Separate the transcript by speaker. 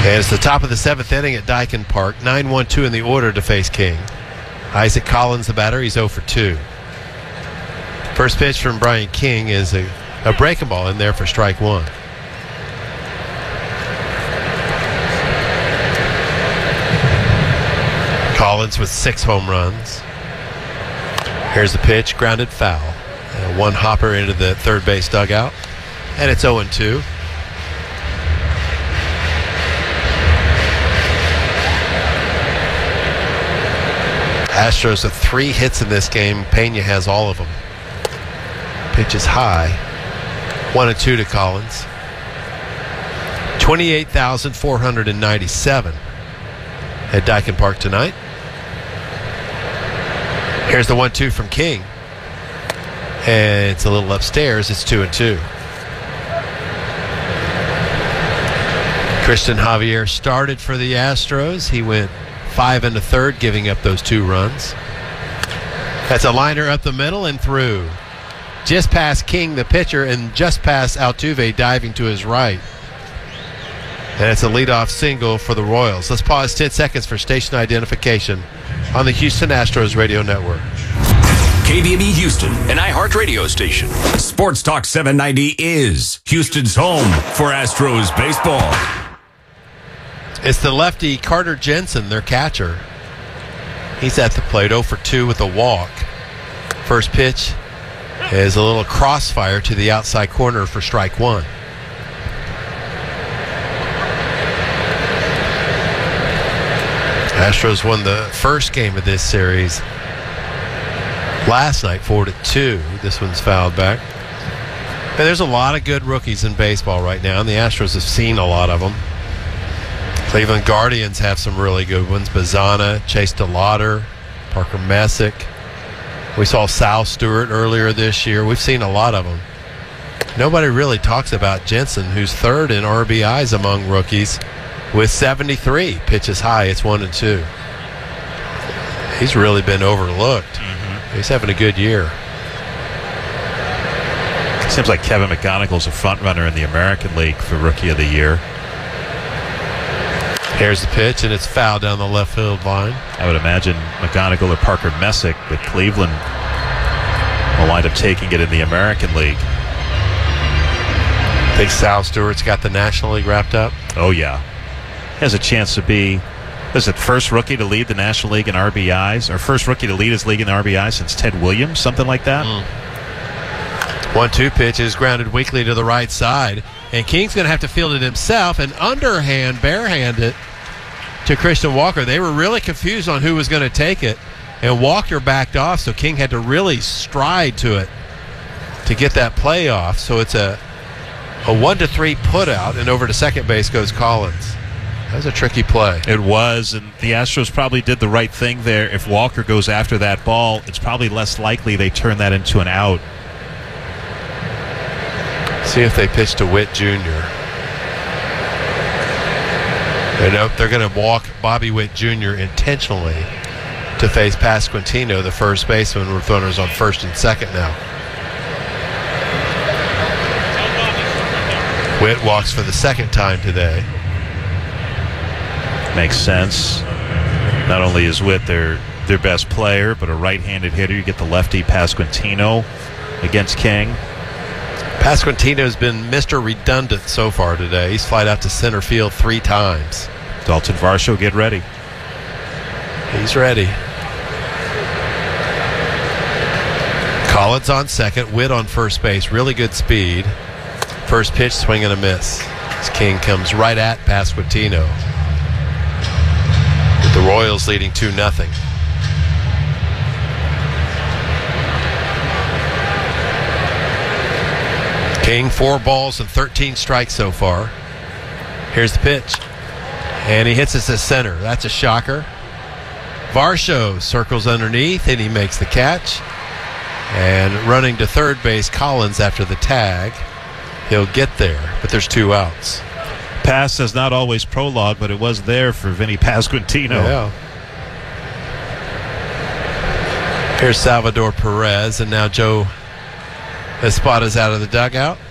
Speaker 1: And it's the top of the 7th inning at Daikin Park. 9-1-2 in the order to face King. Isaac Collins, the batter. He's 0 for 2. First pitch from Brian King is a breaking ball in there for strike one. Collins with 6 home runs. Here's the pitch, grounded foul. One hopper into the third base dugout. And it's 0-2. Astros with 3 hits in this game. Pena has all of them. Pitch is high. 1-2 to Collins. 28,497 at Daikin Park tonight. Here's the 1-2 from King. And it's a little upstairs. It's 2-2. Christian Javier started for the Astros. He went 5 1/3, giving up those 2 runs. That's a liner up the middle and through. Just past King, the pitcher, and just past Altuve diving to his right. And it's a leadoff single for the Royals. Let's pause 10 seconds for station identification on the Houston Astros radio network.
Speaker 2: KVME Houston, an iHeart radio station. Sports Talk 790 is Houston's home for Astros baseball.
Speaker 1: It's the lefty Carter Jensen, their catcher. He's at the plate, 0 for 2 with a walk. First pitch is a little crossfire to the outside corner for strike one. Astros won the first game of this series last night, 4-2. This one's fouled back. And there's a lot of good rookies in baseball right now, and the Astros have seen a lot of them. Cleveland Guardians have some really good ones. Bazana, Chase DeLauder, Parker Messick. We saw Sal Stewart earlier this year. We've seen a lot of them. Nobody really talks about Jensen, who's 3rd in RBIs among rookies with 73. Pitches high. It's 1-2. He's really been overlooked. He's having a good year.
Speaker 3: Seems like Kevin McGonigal's a front runner in the American League for Rookie of the Year.
Speaker 1: Here's the pitch, and it's fouled down the left field line.
Speaker 3: I would imagine McGonigal or Parker Messick with Cleveland will wind up taking it in the American League.
Speaker 1: Think Sal Stewart's got the National League wrapped up?
Speaker 3: Oh, yeah. Has a chance to be, is it first rookie to lead the National League in RBIs, or first rookie to lead his league in RBIs since Ted Williams, something like that?
Speaker 1: 1-2 pitch is grounded weakly to the right side. And King's going to have to field it himself and underhand, barehand it to Christian Walker. They were really confused on who was going to take it. And Walker backed off, so King had to really stride to it to get that play off. So it's a 1-3 put out, and over to second base goes Collins. That was a tricky play.
Speaker 3: It was, and the Astros probably did the right thing there. If Walker goes after that ball, it's probably less likely they turn that into an out.
Speaker 1: See if they pitch to Witt Jr. They're going to walk Bobby Witt Jr. intentionally to face Pasquantino, the first baseman, with runners on first and second now. Witt walks for the second time today.
Speaker 3: Makes sense. Not only is Witt their best player, but a right-handed hitter. You get the lefty Pasquantino against King.
Speaker 1: Pasquantino's been Mr. Redundant so far today. He's flied out to center field 3 times.
Speaker 3: Dalton Varsho, get ready.
Speaker 1: He's ready. Collins on second, Witt on first base. Really good speed. First pitch, swing and a miss. As King comes right at Pasquantino. With the Royals leading 2-0. King, 4 balls and 13 strikes so far. Here's the pitch. And he hits it to center. That's a shocker. Varsho circles underneath, and he makes the catch. And running to third base, Collins after the tag. He'll get there, but there's 2 outs.
Speaker 3: Pass is not always prologue, but it was there for Vinny Pasquantino.
Speaker 1: Yeah. Here's Salvador Perez, and now Joe Espada's out of the dugout.